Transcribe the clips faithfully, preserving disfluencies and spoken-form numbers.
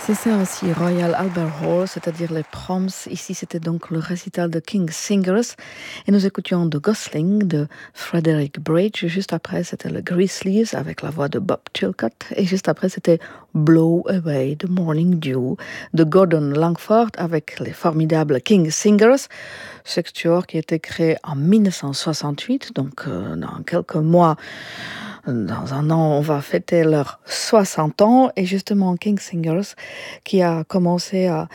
C'est ça aussi, Royal Albert Hall, c'est-à-dire les proms. Ici, c'était donc le récital de King's Singers. Et nous écoutions The Gosling de Frederick Bridge. Juste après, c'était le Grizzlies avec la voix de Bob Chilcott. Et juste après, c'était Blow Away the Morning Dew de Gordon Langford avec les formidables King's Singers. Secteur qui a été créé en dix-neuf cent soixante-huit, donc euh, dans quelques mois. Dans un an, on va fêter leurs soixante ans. Et justement, King's Singers, qui a commencé à,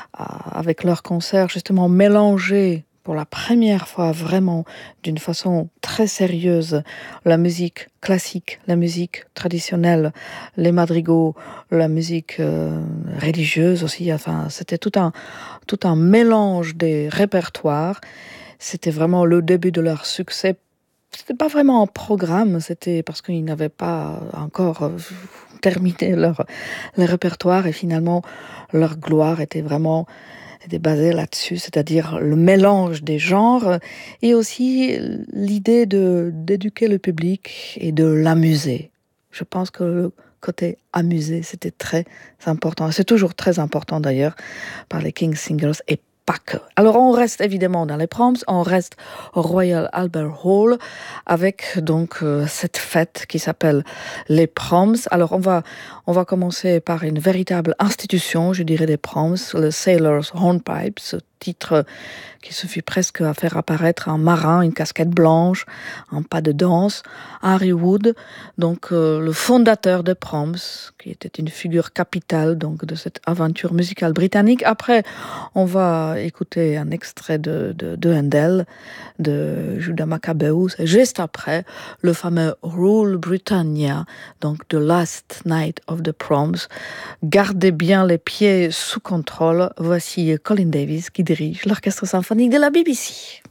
à, avec leur concert, justement, mélanger pour la première fois vraiment d'une façon très sérieuse la musique classique, la musique traditionnelle, les madrigaux, la musique euh, religieuse aussi. Enfin, c'était tout un, tout un mélange des répertoires. C'était vraiment le début de leur succès. C'était pas vraiment un programme, c'était parce qu'ils n'avaient pas encore euh, terminé leur, leur répertoire et finalement leur gloire était vraiment était basée là-dessus, c'est-à-dire le mélange des genres et aussi l'idée de, d'éduquer le public et de l'amuser. Je pense que le côté amusé, c'était très important. C'est toujours très important d'ailleurs par les King's Singers et pas que. Alors on reste évidemment dans les proms, on reste au Royal Albert Hall avec donc euh, cette fête qui s'appelle les proms. Alors on va on va commencer par une véritable institution, je dirais des proms, le Sailor's Hornpipe, ce titre qui suffit presque à faire apparaître un marin, une casquette blanche, un pas de danse, Harry Wood, donc euh, le fondateur des proms, qui était une figure capitale donc de cette aventure musicale britannique. Après, on va écouter un extrait de, de, de Handel, de Judah Maccabeus, et juste après, le fameux Rule Britannia, donc The Last Night of the Proms. Gardez bien les pieds sous contrôle. Voici Colin Davis qui dirige l'orchestre symphonique de la B B C.